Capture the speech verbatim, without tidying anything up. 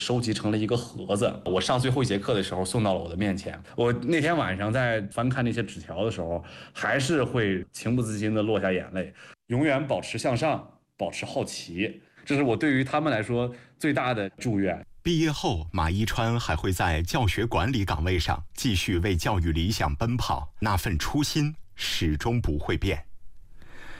收集成了一个盒子。我上最后一节课的时候送到了我的面前。我那天晚上在翻看那些纸条的时候，还是会情不自禁地落下眼泪。永远保持向上，保持好奇，这是我对于他们来说最大的祝愿。 毕业后，马一川还会在教学管理岗位上继续为教育理想奔跑，那份初心始终不会变。